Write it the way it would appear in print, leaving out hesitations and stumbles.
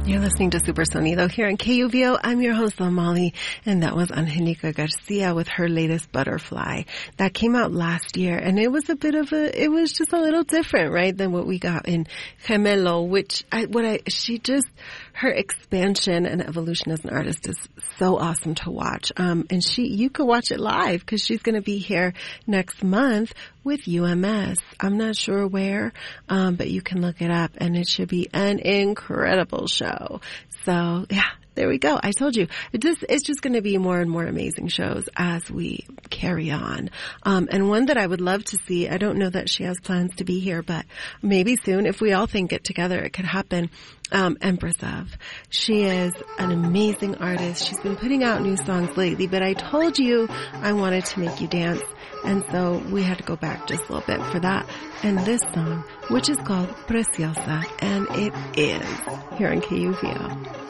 You're listening to Super Sonido here on KUVO. I'm your host, Amali, and that was Angelica Garcia with her latest Butterfly. That came out last year, and it was it was just a little different, right, than what we got in Gemelo, her expansion and evolution as an artist is so awesome to watch. And you could watch it live because she's going to be here next month with UMS. I'm not sure where, but you can look it up, and it should be an incredible show. So, yeah, there we go. I told you. It's just going to be more and more amazing shows as we carry on. And one that I would love to see, I don't know that she has plans to be here, but maybe soon, if we all think it together, it could happen. Empress of. She is an amazing artist. She's been putting out new songs lately, but I told you I wanted to make you dance. And so we had to go back just a little bit for that. And this song, which is called Preciosa, and it is here on KUVO.